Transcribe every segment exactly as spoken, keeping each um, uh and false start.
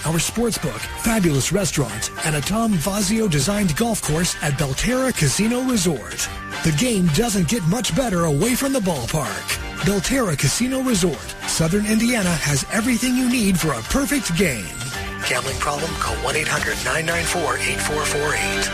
our sportsbook, fabulous restaurants, and a Tom Fazio-designed golf course at Belterra Casino Resort. The game doesn't get much better away from the ballpark. Belterra Casino Resort, Southern Indiana has everything you need for a perfect game. Gambling problem? Call one eight hundred nine nine four eight four four eight.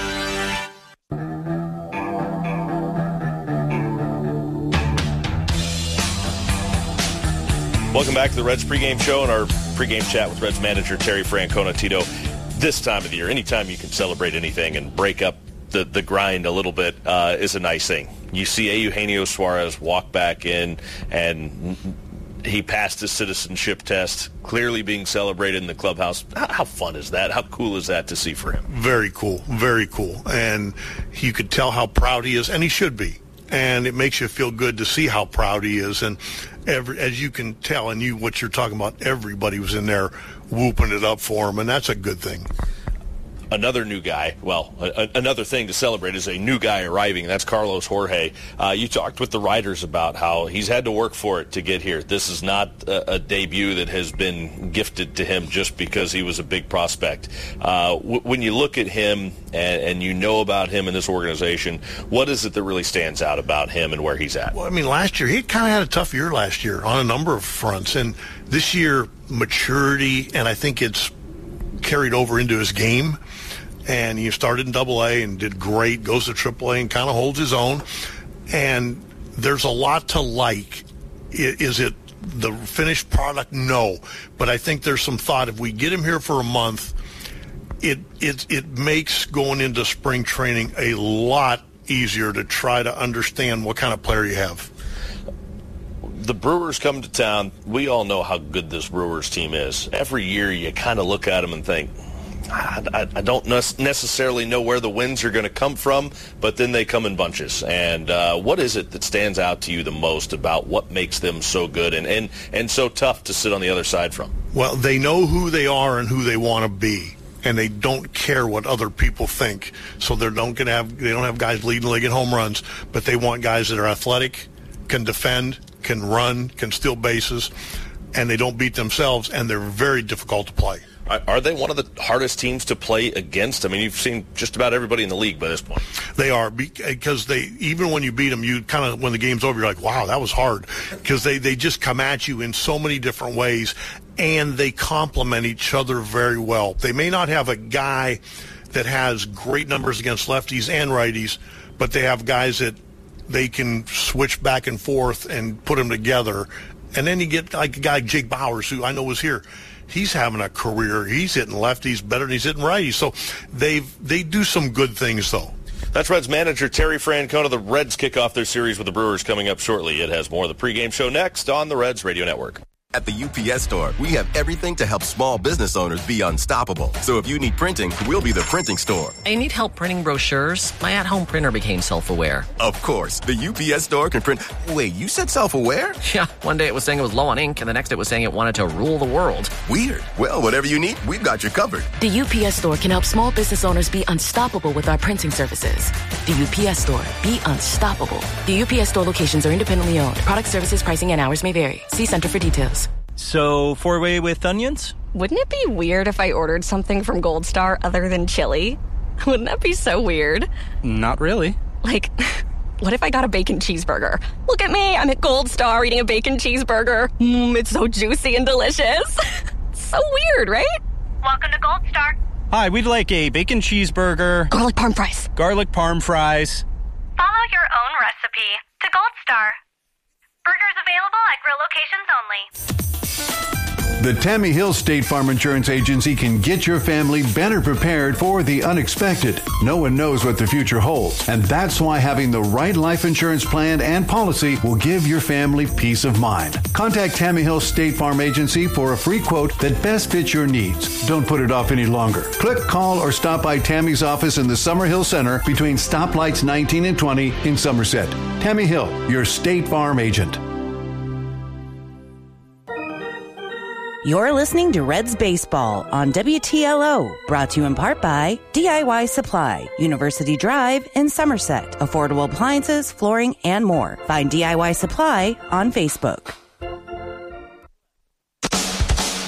Welcome back to the Reds pregame show and our pregame chat with Reds manager Terry Francona. Tito, this time of the year, anytime you can celebrate anything and break up the, the grind a little bit uh, is a nice thing. You see Eugenio Suarez walk back in, and he passed his citizenship test, clearly being celebrated in the clubhouse. How, how fun is that? How cool is that to see for him? Very cool, very cool. And you could tell how proud he is, and he should be. And it makes you feel good to see how proud he is. And every, as you can tell, and you what you're talking about, everybody was in there whooping it up for him, and that's a good thing. Another new guy, well, a, another thing to celebrate is a new guy arriving. That's Carlos Jorge. Uh, you talked with the writers about how he's had to work for it to get here. This is not a, a debut that has been gifted to him just because he was a big prospect. Uh, w- when you look at him and, and you know about him in this organization, what is it that really stands out about him and where he's at? Well, I mean, last year, he kind of had a tough year last year on a number of fronts. And this year, maturity, and I think it's carried over into his game. And he started in double A and did great, goes to triple A and kind of holds his own. And there's a lot to like. Is it the finished product? No. But I think there's some thought. If we get him here for a month, it it it makes going into spring training a lot easier to try to understand what kind of player you have. The Brewers come to town. We all know how good this Brewers team is. Every year you kind of look at them and think, I, I don't necessarily know where the wins are going to come from, but then they come in bunches. And uh, what is it that stands out to you the most about what makes them so good and, and, and so tough to sit on the other side from? Well, they know who they are and who they want to be, and they don't care what other people think. So they don't gonna have they don't have guys leading the league in home runs, but they want guys that are athletic, can defend, can run, can steal bases, and they don't beat themselves, and they're very difficult to play. Are they one of the hardest teams to play against? I mean, you've seen just about everybody in the league by this point. They are, because they even when you beat them, you kind of, when the game's over, you're like, wow, that was hard. Because they, they just come at you in so many different ways, and they complement each other very well. They may not have a guy that has great numbers against lefties and righties, but they have guys that they can switch back and forth and put them together. And then you get like a guy like Jake Bowers, who I know was here. He's having a career. He's hitting lefties better than he's hitting righties. So they've they do some good things, though. That's Reds manager Terry Francona. The Reds kick off their series with the Brewers coming up shortly. It has more of the pregame show next on the Reds Radio Network. At the U P S Store, we have everything to help small business owners be unstoppable. So if you need printing, we'll be the printing store. I need help printing brochures. My at-home printer became self-aware. Of course. The U P S Store can print... Wait, you said self-aware? Yeah. One day it was saying it was low on ink, and the next it was saying it wanted to rule the world. Weird. Well, whatever you need, we've got you covered. The U P S Store can help small business owners be unstoppable with our printing services. The U P S Store. Be unstoppable. The U P S Store locations are independently owned. Product, services, pricing, and hours may vary. See Center for details. So, four-way with onions? Wouldn't it be weird if I ordered something from Gold Star other than chili? Wouldn't that be so weird? Not really. Like, what if I got a bacon cheeseburger? Look at me, I'm at Gold Star eating a bacon cheeseburger. Mmm, it's so juicy and delicious. So weird, right? Welcome to Gold Star. Hi, we'd like a bacon cheeseburger. Garlic parm fries. Garlic parm fries. Follow your own recipe to Gold Star. Burgers available at grill locations only. The Tammy Hill State Farm Insurance Agency can get your family better prepared for the unexpected. No one knows what the future holds, and that's why having the right life insurance plan and policy will give your family peace of mind. Contact Tammy Hill State Farm Agency for a free quote that best fits your needs. Don't put it off any longer. Click, call, or stop by Tammy's office in the Summerhill Center between stoplights nineteen and twenty in Somerset. Tammy Hill, your State Farm agent. You're listening to Reds Baseball on W T L O, brought to you in part by D I Y Supply, University Drive in Somerset. Affordable appliances, flooring, and more. Find D I Y Supply on Facebook. Here's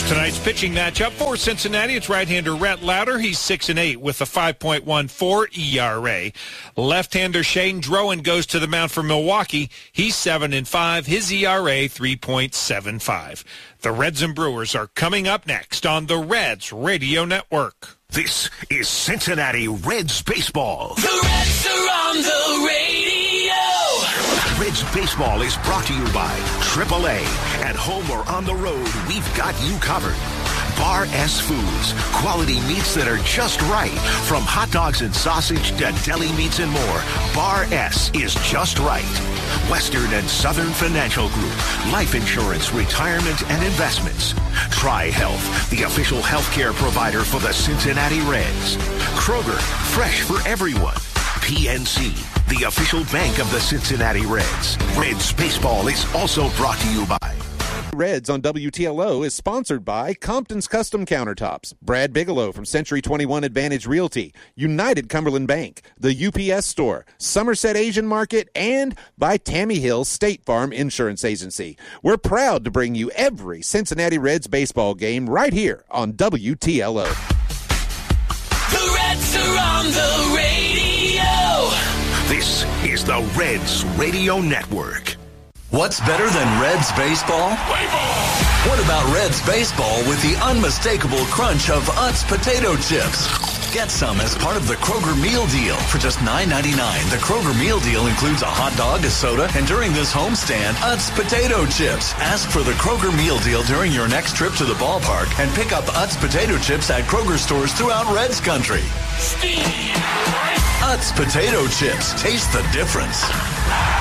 Tonight's pitching matchup for Cincinnati, it's right-hander Rhett Lauder. He's six and eight with a five point one four E R A. Left-hander Shane Drowan goes to the mound for Milwaukee. He's seven and five. His E R A three point seven five. The Reds and Brewers are coming up next on the Reds Radio Network. This is Cincinnati Reds baseball. The Reds are on the radio. Reds baseball is brought to you by triple A. At home or on the road, we've got you covered. Bar S Foods, quality meats that are just right. From hot dogs and sausage to deli meats and more, Bar S is just right. Western and Southern Financial Group, life insurance, retirement, and investments. Tri-Health, the official healthcare provider for the Cincinnati Reds. Kroger, fresh for everyone. P N C, the official bank of the Cincinnati Reds. Reds baseball is also brought to you by Reds on W T L O is sponsored by Compton's Custom Countertops, Brad Bigelow from Century twenty-one Advantage Realty, United Cumberland Bank, the U P S Store, Somerset Asian Market, and by Tammy Hill State Farm Insurance Agency. We're proud to bring you every Cincinnati Reds baseball game right here on W T L O. The Reds are on the radio. This is the Reds Radio Network. What's better than Reds baseball? What about Reds baseball with the unmistakable crunch of Utz potato chips? Get some as part of the Kroger Meal Deal for just nine ninety-nine. The Kroger Meal Deal includes a hot dog, a soda, and during this homestand, Utz potato chips. Ask for the Kroger Meal Deal during your next trip to the ballpark and pick up Utz potato chips at Kroger stores throughout Reds country. Utz potato chips. Taste the difference.